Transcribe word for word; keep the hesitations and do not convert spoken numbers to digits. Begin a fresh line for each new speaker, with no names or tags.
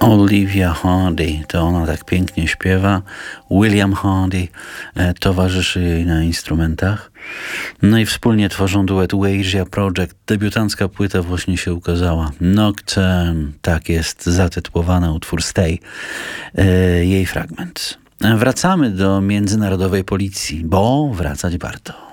Olivia Hardy, to ona tak pięknie śpiewa. William Hardy e, towarzyszy jej na instrumentach. No i wspólnie tworzą duet Wasia Project. Debiutancka płyta właśnie się ukazała. Nocturne, tak jest zatytułowany utwór Stay, e, jej fragment. Wracamy do międzynarodowej policji, bo wracać warto.